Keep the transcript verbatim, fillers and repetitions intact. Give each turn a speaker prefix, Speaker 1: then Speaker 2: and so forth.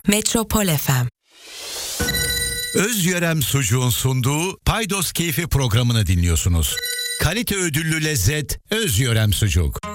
Speaker 1: Metropol F M.
Speaker 2: Özyörem Sucuğun sunduğu Paydos Keyfi programını dinliyorsunuz. Kalite ödüllü lezzet Özyörem Sucuk.